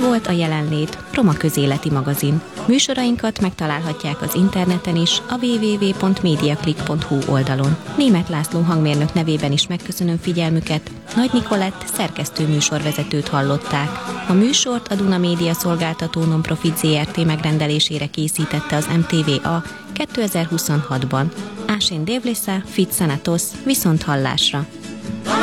volt a Jelenlét, Roma közéleti magazin. Műsorainkat megtalálhatják az interneten is, a www.mediaclick.hu oldalon. Németh László hangmérnök nevében is megköszönöm figyelmüket, Nagy Nikolett szerkesztő műsorvezetőt hallották. A műsort a Duna Média Szolgáltató Nonprofit Zrt. Megrendelésére készítette az MTVA 2026-ban. Ásén Dévlésza, Fit Szanatos, viszont hallásra!